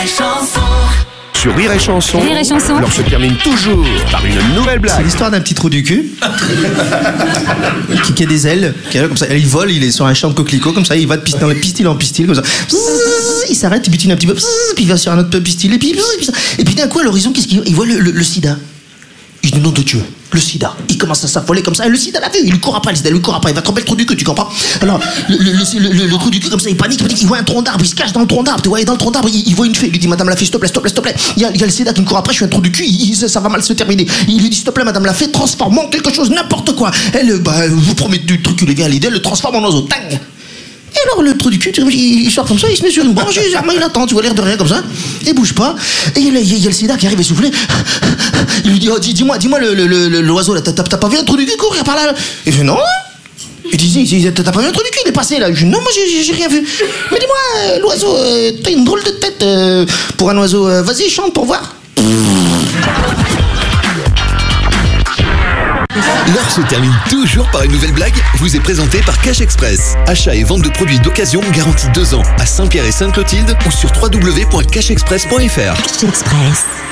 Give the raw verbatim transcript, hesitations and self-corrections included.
et Chanson. Sur Rire et Chanson, Rire et Chanson. l'heure se termine toujours par une nouvelle C'est blague. l'histoire d'un petit trou du cul qui, qui a des ailes, qui a, comme ça, il vole, il est sur un champ de coquelicots, comme ça, il va de pistil en pistil en pistil, comme ça. Il s'arrête, il butine un petit peu, puis il va sur un autre pistil, et puis, et puis d'un coup, à l'horizon, qu'est-ce qu'il voit? Il voit le, le, le sida. Il dit, nom de Dieu, le sida. Il commence à s'affoler comme ça, et le sida l'a vu, il lui court après, le sida, il lui court après, il va tromper le trou du cul, tu comprends? Alors, le, le, le, le, le trou du cul, comme ça, il panique, il panique, il voit un tronc d'arbre, il se cache dans le tronc d'arbre, tu vois, et dans le tronc d'arbre, il, il voit une fée, il lui dit, madame la fée, s'il te plaît, s'il te plaît, s'il te plaît, il y, a, il y a le sida qui me court après, je suis un trou du cul, il, il, ça va mal se terminer. Il lui dit, s'il te plaît, madame la fée, transforme en quelque chose, n'importe quoi. Elle, bah, vous promets du truc, il lui vient à l'idée, elle le transforme en oiseau, tang. Et alors le trou du cul, il sort comme ça, il se met sur une branche, il attend, tu vois, l'air de rien comme ça, il bouge pas, et il y a, il y a le sida qui arrive essoufflé. Il lui dit, oh, dis, dis-moi, dis-moi, le, le, le, l'oiseau là, t'as, t'as pas vu un trou du cul courir par là? Il fait non. Il dit, t'as pas vu un trou du cul, il est passé là? Je dis non, moi j'ai, j'ai rien vu. Mais dis-moi, l'oiseau, euh, t'as une drôle de tête euh, pour un oiseau, euh, vas-y, chante pour voir. L'heure se termine toujours par une nouvelle blague, vous est présentée par Cash Express. Achat et vente de produits d'occasion garantis deux ans à Saint-Pierre et Sainte-Clotilde ou sur w w w point cash express point f r. Cash Express.